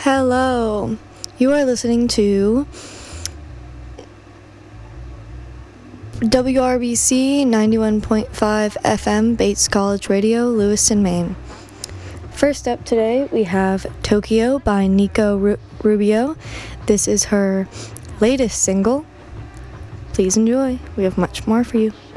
Hello. You are listening to WRBC 91.5 FM, Bates College Radio, Lewiston, Maine. First up today, we have Tokyo by Nico Rubio. This is her latest single. Please enjoy. We have much more for you.